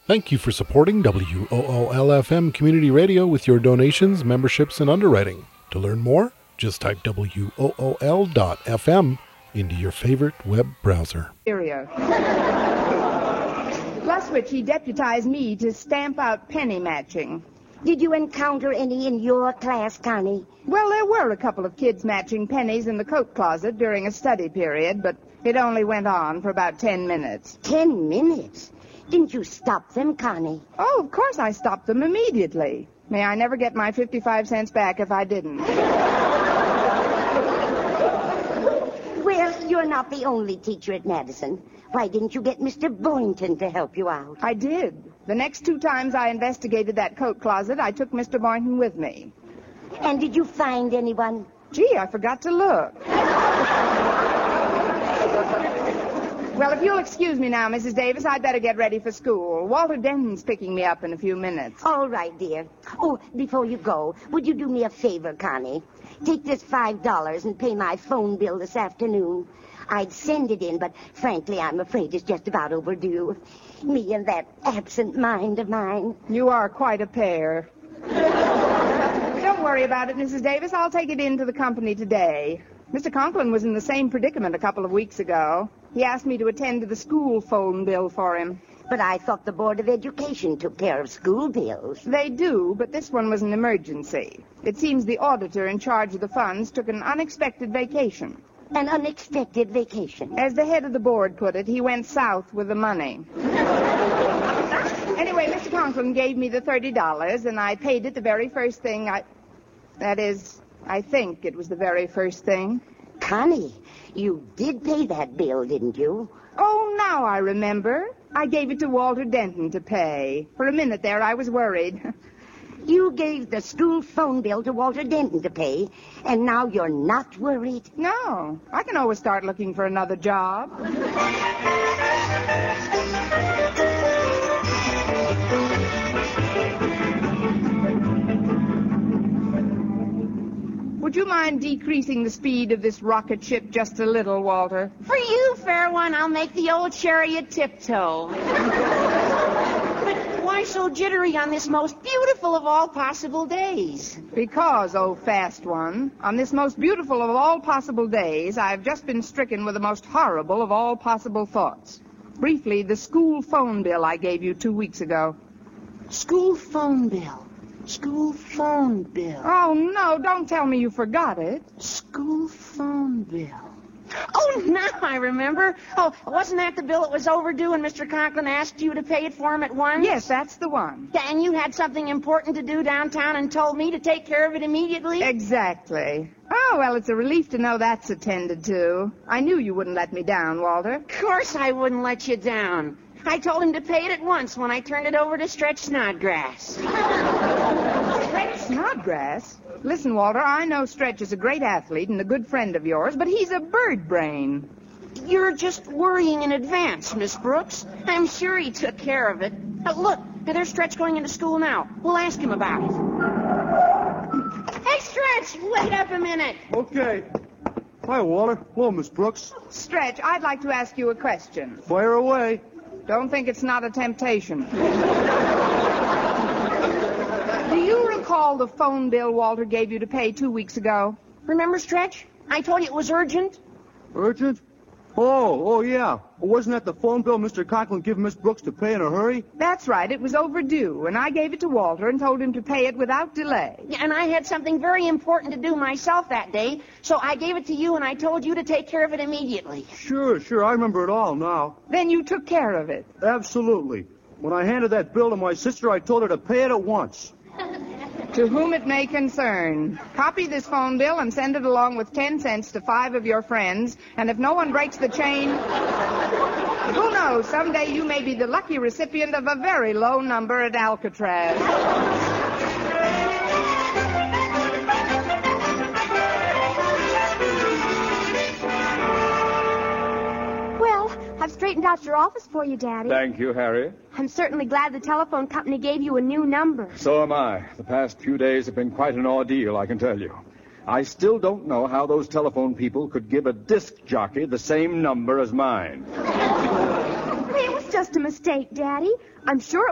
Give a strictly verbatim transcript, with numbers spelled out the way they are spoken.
Thank you for supporting W O O L F M Community Radio with your donations, memberships, and underwriting. To learn more, just type W O O L dot F M into your favorite web browser. Plus which he deputized me to stamp out penny matching. Did you encounter any in your class, Connie? Well, there were a couple of kids matching pennies in the coat closet during a study period, but it only went on for about ten minutes. Ten minutes? Didn't you stop them, Connie? Oh, of course I stopped them immediately. May I never get my fifty-five cents back if I didn't. Well, you're not the only teacher at Madison. Why didn't you get Mister Boynton to help you out? I did. The next two times I investigated that coat closet, I took Mister Boynton with me. And did you find anyone? Gee, I forgot to look. Well, if you'll excuse me now, Missus Davis, I'd better get ready for school. Walter Denton's picking me up in a few minutes. All right, dear. Oh, before you go, would you do me a favor, Connie? Take this five dollars and pay my phone bill this afternoon. I'd send it in, but frankly, I'm afraid it's just about overdue. Me and that absent mind of mine. You are quite a pair. Don't worry about it, Missus Davis. I'll take it in to the company today. Mister Conklin was in the same predicament a couple of weeks ago. He asked me to attend to the school phone bill for him. But I thought the Board of Education took care of school bills. They do, but this one was an emergency. It seems the auditor in charge of the funds took an unexpected vacation. An unexpected vacation? As the head of the board put it, he went south with the money. Anyway, Mister Conklin gave me the thirty dollars, and I paid it the very first thing I... That is, I think it was the very first thing. Connie, you did pay that bill, didn't you? Oh, now I remember. I gave it to Walter Denton to pay. For a minute there, I was worried. You gave the school phone bill to Walter Denton to pay, and now you're not worried? No. I can always start looking for another job. Would you mind decreasing the speed of this rocket ship just a little, Walter? For you, fair one, I'll make the old chariot tiptoe. But why so jittery on this most beautiful of all possible days? Because, oh fast one, on this most beautiful of all possible days, I've just been stricken with the most horrible of all possible thoughts. Briefly, the school phone bill I gave you two weeks ago. School phone bill. School phone bill. Oh, no, don't tell me you forgot it. School phone bill. Oh, now I remember. Oh, wasn't that the bill that was overdue and Mister Conklin asked you to pay it for him at once? Yes, that's the one. Yeah, and you had something important to do downtown and told me to take care of it immediately? Exactly. Oh, well, it's a relief to know that's attended to. I knew you wouldn't let me down, Walter. Of course I wouldn't let you down. I told him to pay it at once when I turned it over to Stretch Snodgrass. Stretch Snodgrass? Listen, Walter, I know Stretch is a great athlete and a good friend of yours, but he's a bird brain. You're just worrying in advance, Miss Brooks. I'm sure he took care of it. Uh, look, there's Stretch going into school now. We'll ask him about it. Hey, Stretch, wait up a minute. Okay. Hi, Walter. Hello, Miss Brooks. Stretch, I'd like to ask you a question. Fire away. Don't think it's not a temptation. Do you recall the phone bill Walter gave you to pay two weeks ago? Remember, Stretch? I told you it was urgent. Urgent? Oh, oh, yeah. Wasn't that the phone bill Mister Conklin gave Miss Brooks to pay in a hurry? That's right. It was overdue, and I gave it to Walter and told him to pay it without delay. Yeah, and I had something very important to do myself that day, so I gave it to you, and I told you to take care of it immediately. Sure, sure. I remember it all now. Then you took care of it. Absolutely. When I handed that bill to my sister, I told her to pay it at once. To whom it may concern. Copy this phone bill and send it along with ten cents to five of your friends, and if no one breaks the chain, who knows, someday you may be the lucky recipient of a very low number at Alcatraz. I've straightened out your office for you, Daddy. Thank you, Harry. I'm certainly glad the telephone company gave you a new number. So am I. The past few days have been quite an ordeal, I can tell you. I still don't know how those telephone people could give a disc jockey the same number as mine. It was just a mistake, Daddy. I'm sure it